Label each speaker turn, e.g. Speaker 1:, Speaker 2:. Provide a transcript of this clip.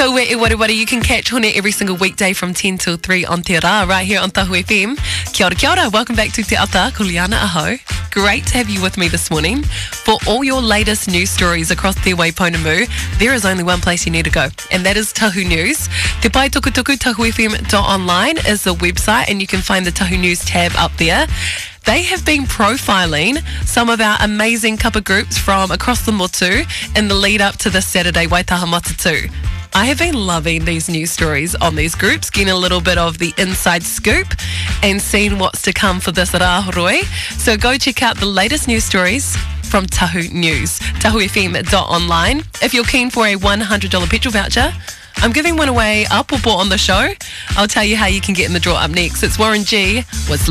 Speaker 1: Taue e Wareware, you can catch Hone every single weekday from 10 till 3 on Te Rā, right here on Tahu FM. Kia ora, welcome back to Te Ata, ko Liana Aho. Great to have you with me this morning. For all your latest news stories across Te Waiponamu, there is only one place you need to go, and that is Tahu News. Te Pai Tukutuku tahufm.online is the website, and you can find the Tahu News tab up there. They have been profiling some of our amazing kapa groups from across the motu in the lead up to this Saturday, Waitaha Matatu. I have been loving these news stories on these groups, getting a little bit of the inside scoop and seeing what's to come for this Rāhoroi. So go check out the latest news stories from Tahu News, tahufm.online. If you're keen for a $100 petrol voucher, I'm giving one away up or bought on the show. I'll tell you how you can get in the draw up next. It's Warren G.